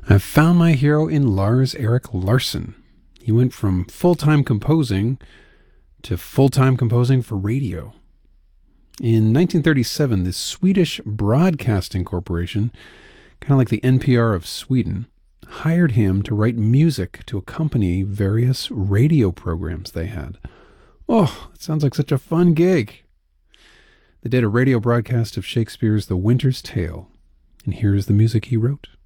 I've found my hero in Lars Erik Larsson. He went from full-time composing to full-time composing for radio. In 1937, the Swedish Broadcasting Corporation, kind of like the NPR of Sweden, hired him to write music to accompany various radio programs they had. Oh, it sounds like such a fun gig. They did a radio broadcast of Shakespeare's The Winter's Tale, and here's the music he wrote.